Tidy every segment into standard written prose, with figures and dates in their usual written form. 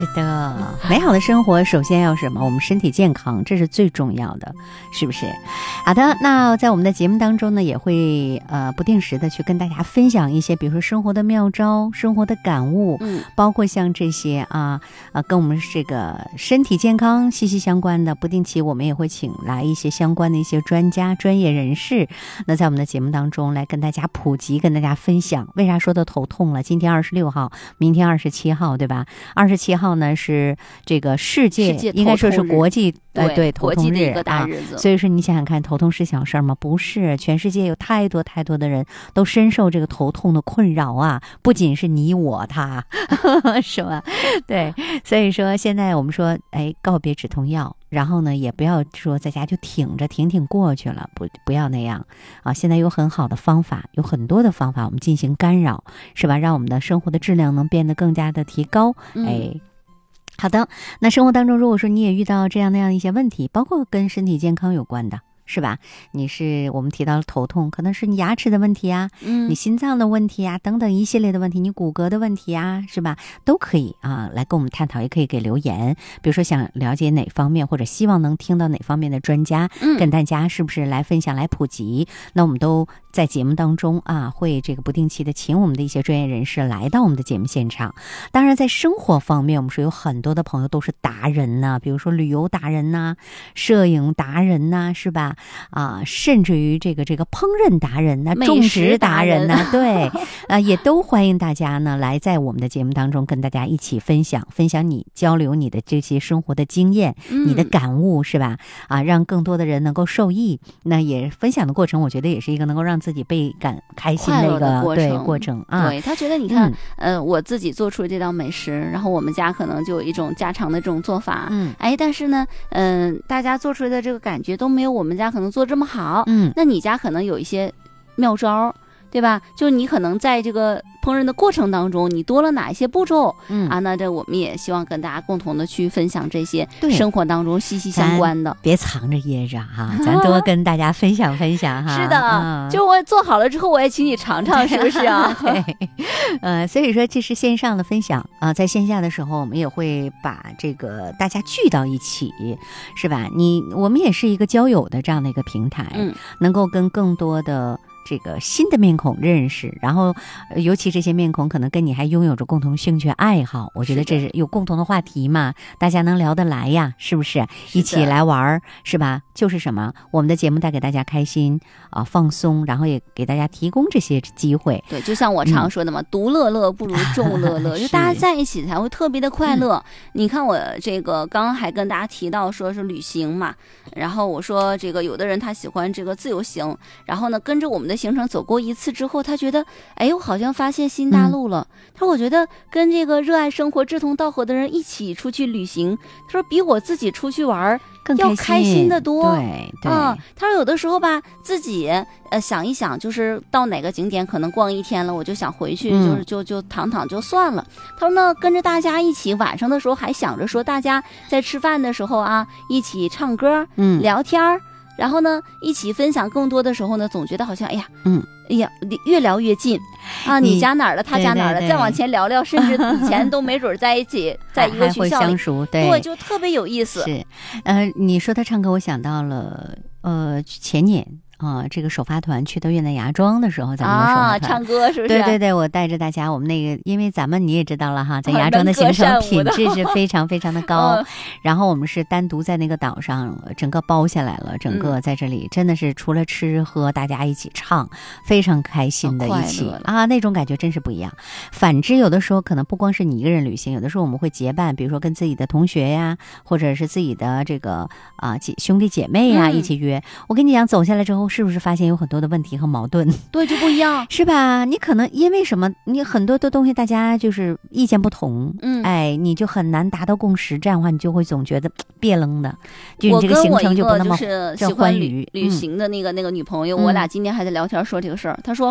的，美好的生活首先要什么？我们身体健康，这是最重要的，是不是？好的，那在我们的节目当中呢，也会不定时的去跟大家分享一些，比如说生活的妙招、生活的感悟，包括像这些跟我们这个身体健康息息相关的，不定期我们也会请来一些相关的一些专家、专业人士，那在我们的节目当中来跟大家普及、跟大家分享。为啥说到头痛了？今天26号，明天27号，对吧？27号呢是这个世界应该说是国际对头痛日， 国际的一个大日子。 所以说你想想看，头痛是小事吗？不是，全世界有太多太多的人都深受这个头痛的困扰啊，不仅是你我他是吧？对，所以说现在我们说告别止痛药，然后呢也不要说在家就挺过去了，不要那样啊！现在有很好的方法，有很多的方法我们进行干扰，是吧？让我们的生活的质量能变得更加的提高。好的，那生活当中如果说你也遇到这样那样一些问题，包括跟身体健康有关的，是吧？我们提到了头痛，可能是你牙齿的问题啊，你心脏的问题啊，等等一系列的问题，你骨骼的问题啊，是吧？都可以来跟我们探讨，也可以给留言。比如说想了解哪方面，或者希望能听到哪方面的专家，跟大家是不是来分享、来普及？那我们都在节目当中会这个不定期的请我们的一些专业人士来到我们的节目现场。当然，在生活方面，我们说有很多的朋友都是达人呐，比如说旅游达人呐、摄影达人呐，是吧？甚至于这个烹饪达人呐、种植达人呐，对，也都欢迎大家呢来在我们的节目当中跟大家一起分享你交流你的这些生活的经验，你的感悟，是吧？让更多的人能够受益。那也分享的过程，我觉得也是一个能够让自己倍感开心的一个过程啊。 对，他觉得你看，我自己做出这道美食，然后我们家可能就有一种家常的这种做法，但是呢，大家做出来的这个感觉都没有我们家可能做这么好，那你家可能有一些妙招，对吧？就是你可能在这个烹饪的过程当中，你多了哪一些步骤，那这我们也希望跟大家共同的去分享这些生活当中息息相关的， 别藏着掖着哈，咱多跟大家分享分享哈。 是的，就我做好了之后，我也请你尝尝，是不是啊？ 对，所以说这是线上的分享在线下的时候，我们也会把这个大家聚到一起，是吧？我们也是一个交友的这样的一个平台，能够跟更多的这个新的面孔认识，然后尤其这些面孔可能跟你还拥有着共同兴趣爱好，我觉得这是有共同的话题嘛，大家能聊得来呀，是不是？一起来玩，是吧？就是什么，我们的节目带给大家开心放松，然后也给大家提供这些机会。 对，就像我常说的嘛，独乐乐不如众乐乐，就大家在一起才会特别的快乐。你看我这个刚刚还跟大家提到说是旅行嘛，然后我说这个有的人他喜欢这个自由行，然后呢跟着我们的行程走过一次之后，他觉得我好像发现新大陆了。他说我觉得跟这个热爱生活志同道合的人一起出去旅行，他说比我自己出去玩更要开心的多。 对， 他说有的时候吧，自己想一想，就是到哪个景点可能逛一天了，我就想回去，就躺就算了。他说呢，跟着大家一起，晚上的时候还想着说，大家在吃饭的时候一起唱歌，聊天然后呢，一起分享更多的时候呢，总觉得好像越聊越近你家哪儿的，他家哪儿的，再往前聊聊，甚至以前都没准在一起，在一个学校里相熟， 对，就特别有意思。 是，你说他唱歌，我想到了，前年。这个首发团去到越南芽庄的时候，咱们的首发团唱歌是不是？ 对，我带着大家，我们那个，因为咱们你也知道了哈，在芽庄的行程品质是非常非常的高，然后我们是单独在那个岛上整个包下来了，整个在这里真的是除了吃喝，大家一起唱，非常开心的一起那种感觉真是不一样。反之，有的时候可能不光是你一个人旅行，有的时候我们会结伴，比如说跟自己的同学呀，或者是自己的这个兄弟姐妹呀一起约。我跟你讲，走下来之后。是不是发现有很多的问题和矛盾？ 对，就不一样， 是吧？你可能因为什么？你很多的东西大家就是意见不同，你就很难达到共识。这样的话，你就会总觉得别愣的，就你这个行程就不那么就是喜欢旅行的那个女朋友，我俩今天还在聊天说这个事儿。她说，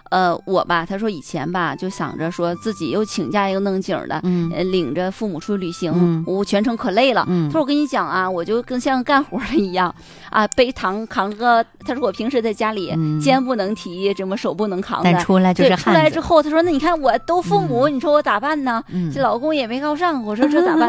我吧，他说以前吧就想着说自己又请假又弄景的，领着父母出去旅行，我全程可累了。他说我跟你讲啊，我就跟像干活的一样啊，背扛个。他说我平时在家里肩不能提，这么手不能扛的， 但出来就是汉子。 出来之后，他说那你看我都父母，你说我咋办呢？这老公也没靠上，我说这咋办？